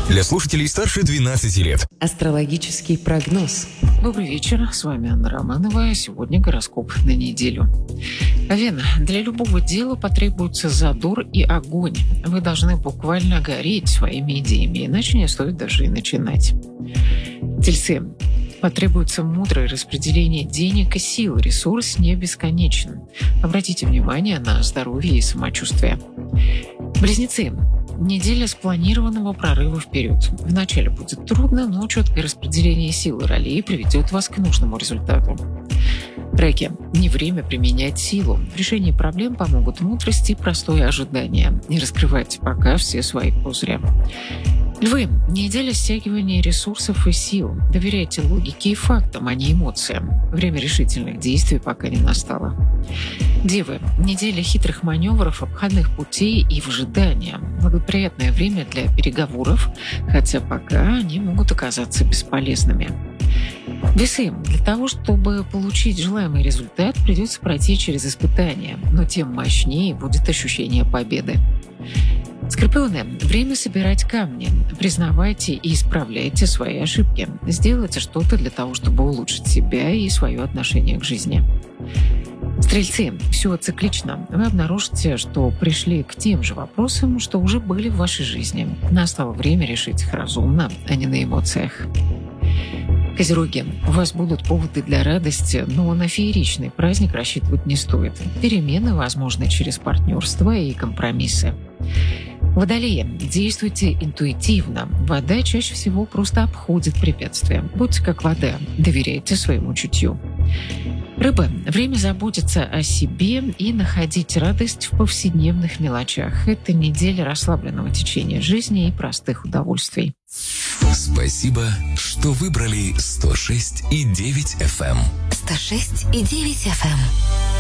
Для слушателей старше 12 лет. Астрологический прогноз. Добрый вечер, с вами Анна Романова. Сегодня гороскоп на неделю. Овен, для любого дела потребуется задор и огонь. Вы должны буквально гореть своими идеями, иначе не стоит даже и начинать. Тельцы, потребуется мудрое распределение денег и сил, ресурс не бесконечен. Обратите внимание на здоровье и самочувствие. Близнецы, неделя спланированного прорыва вперед. Вначале будет трудно, но четкое распределение сил и ролей приведет вас к нужному результату. Раки, не время применять силу. В решении проблем помогут мудрость и простое ожидание. Не раскрывайте пока все свои козыри. Львы, неделя стягивания ресурсов и сил. Доверяйте логике и фактам, а не эмоциям. Время решительных действий пока не настало. Девы, неделя хитрых маневров, обходных путей и выжидания. Благоприятное время для переговоров, хотя пока они могут оказаться бесполезными. Весы, для того, чтобы получить желаемый результат, придется пройти через испытания, но тем мощнее будет ощущение победы. Скорпионы, время собирать камни. Признавайте и исправляйте свои ошибки. Сделайте что-то для того, чтобы улучшить себя и свое отношение к жизни. Стрельцы, все циклично. Вы обнаружите, что пришли к тем же вопросам, что уже были в вашей жизни. Настало время решить их разумно, а не на эмоциях. Козероги, у вас будут поводы для радости, но на фееричный праздник рассчитывать не стоит. Перемены возможны через партнерство и компромиссы. Водолеи, действуйте интуитивно. Вода чаще всего просто обходит препятствия. Будьте как вода, доверяйте своему чутью. Рыбы, время заботиться о себе и находить радость в повседневных мелочах. Это неделя расслабленного течения жизни и простых удовольствий. Спасибо, что выбрали 106,9 FM. 106,9 FM.